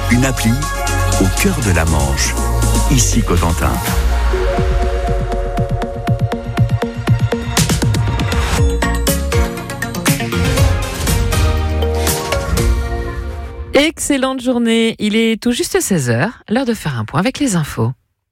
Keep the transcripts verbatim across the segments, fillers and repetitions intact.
une appli au cœur de la Manche, ici Cotentin. Excellente journée, il est tout juste seize heures, l'heure de faire un point avec les infos.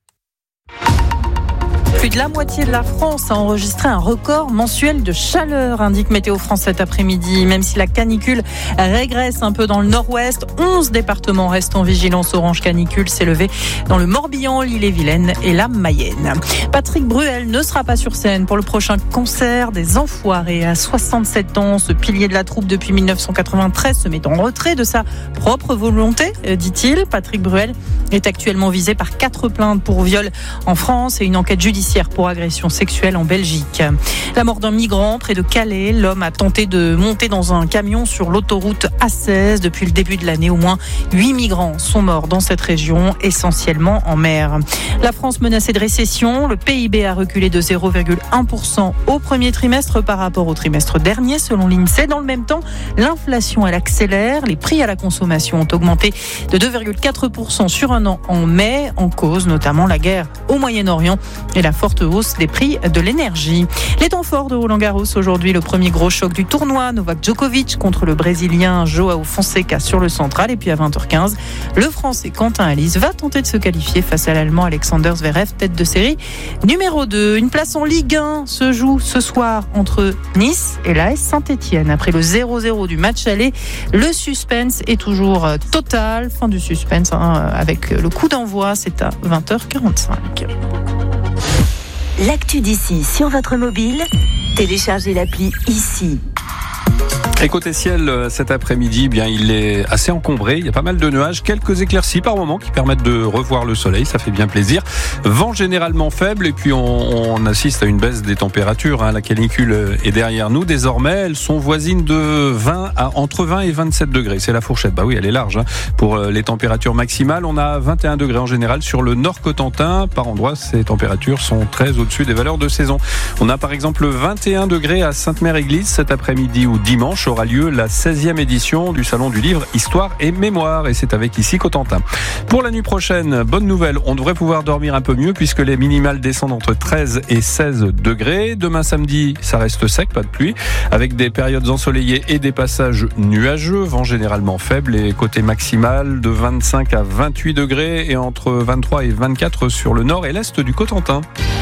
Plus de la moitié de la France a enregistré un record mensuel de chaleur, indique Météo France cet après-midi. Même si la canicule régresse un peu dans le nord-ouest, onze départements restent en vigilance orange canicule. C'est levé dans le Morbihan, l'Ille-et-Vilaine et la Mayenne. Patrick Bruel ne sera pas sur scène pour le prochain concert des Enfoirés. À soixante-sept ans, ce pilier de la troupe depuis dix-neuf cent quatre-vingt-treize se met en retrait de sa propre volonté, dit-il. Patrick Bruel est actuellement visé par quatre plaintes pour viol en France et une enquête judiciaire pour agression sexuelle en Belgique. La mort d'un migrant près de Calais. L'homme a tenté de monter dans un camion sur l'autoroute A seize. Depuis le début de l'année, au moins huit migrants sont morts dans cette région, essentiellement en mer. La France menacée de récession. Le P I B a reculé de zéro virgule un pour cent au premier trimestre par rapport au trimestre dernier, selon l'INSEE. Dans le même temps, l'inflation, elle accélère. Les prix à la consommation ont augmenté de deux virgule quatre pour cent sur un an en mai, en cause notamment la guerre au Moyen-Orient et la forte hausse des prix de l'énergie. Les temps forts de Roland-Garros aujourd'hui, le premier gros choc du tournoi, Novak Djokovic contre le Brésilien Joao Fonseca sur le central. Et puis à vingt heures quinze, le Français Quentin Halys va tenter de se qualifier face à l'Allemand Alexander Zverev, tête de série numéro deux. Une place en Ligue un se joue ce soir entre Nice et l'A S Saint-Etienne. Après le zéro zéro du match aller, le suspense est toujours total. Fin du suspense hein, avec le coup d'envoi, c'est à vingt heures quarante-cinq. L'actu d'ici sur votre mobile, téléchargez l'appli ici. Et côté ciel, cet après-midi, bien, il est assez encombré. Il y a pas mal de nuages, quelques éclaircies par moment qui permettent de revoir le soleil. Ça fait bien plaisir. Vent généralement faible et puis on, on assiste à une baisse des températures. Hein. La canicule est derrière nous. Désormais, elles sont voisines de vingt à entre vingt et vingt-sept degrés. C'est la fourchette. Bah oui, elle est large. Hein. Pour les températures maximales, on a vingt et un degrés en général sur le nord Cotentin. Par endroits, ces températures sont très au-dessus des valeurs de saison. On a par exemple vingt et un degrés à Sainte-Mère-Église cet après-midi ou dimanche. Aura lieu la seizième édition du Salon du Livre Histoire et Mémoire et c'est avec ici Cotentin. Pour la nuit prochaine, bonne nouvelle, on devrait pouvoir dormir un peu mieux puisque les minimales descendent entre treize et seize degrés. Demain samedi, ça reste sec, pas de pluie, avec des périodes ensoleillées et des passages nuageux, vent généralement faible et côté maximal de vingt-cinq à vingt-huit degrés et entre vingt-trois et vingt-quatre sur le nord et l'est du Cotentin.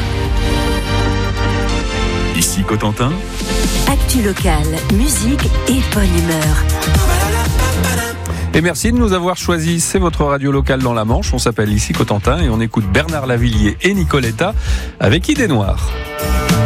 Ici Cotentin. Actu locale, musique et bonne humeur. Et merci de nous avoir choisis. C'est votre radio locale dans la Manche. On s'appelle ici Cotentin et on écoute Bernard Lavillier et Nicoletta avec Idée Noire.